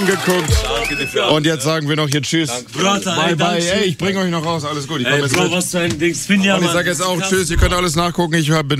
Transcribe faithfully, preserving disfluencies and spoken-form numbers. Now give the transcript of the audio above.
angeguckt. Und jetzt sagen wir noch hier Tschüss. Brother, bye, ey, bye. danke. Ey, ich bringe euch noch raus. Alles gut. Ich komm Ey, jetzt Bro, mit. was für ein Ding. Finja, Und ich Mann. sag jetzt auch Tschüss. Ihr könnt alles nachgucken. Ich bin